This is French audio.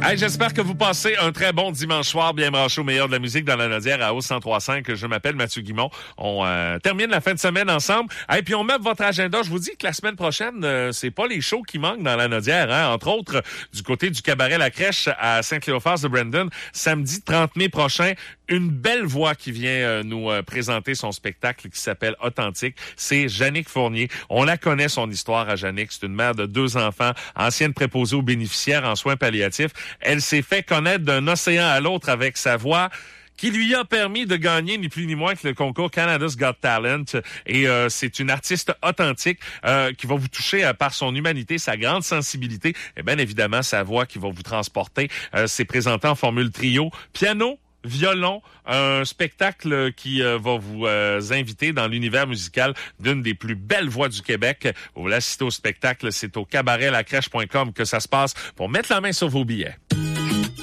Hey, j'espère que vous passez un très bon dimanche soir, bien branché au meilleur de la musique dans la Nodière à Hausse 103.5. Je m'appelle Mathieu Guimont. On termine la fin de semaine ensemble. Et puis on met votre agenda. Je vous dis que la semaine prochaine, c'est pas les shows qui manquent dans la Nodière. Hein? Entre autres, du côté du cabaret La Crèche à Saint-Cléophas de Brandon, samedi 30 mai prochain, une belle voix qui vient nous présenter son spectacle qui s'appelle Authentique. C'est Jannick Fournier. On la connaît, son histoire à Jannick. C'est une mère de 2 enfants, ancienne préposée aux bénéficiaires en soins palliatifs. Elle s'est fait connaître d'un océan à l'autre avec sa voix qui lui a permis de gagner ni plus ni moins que le concours Canada's Got Talent. Et c'est une artiste authentique qui va vous toucher par son humanité, sa grande sensibilité et bien évidemment sa voix qui va vous transporter. C'est présenté en formule trio, piano, violon, un spectacle qui va vous inviter dans l'univers musical d'une des plus belles voix du Québec. Vous l'assistez au spectacle, c'est au cabaretlacrèche.com que ça se passe pour mettre la main sur vos billets.